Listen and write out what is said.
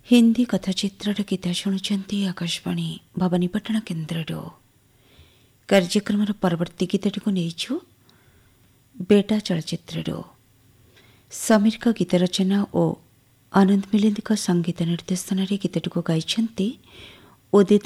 हिंदी कथाचित्र गीत शुणुंट आकाशवाणी भवानीपाटना केन्द्र कार्यक्रम परवर्ती गीतटी को नहीं बेटा चलचित्र समीर का गीत रचना और आनंद मिलिंद का संगीत निर्देशन गीतटी को गाइछन्ति उदित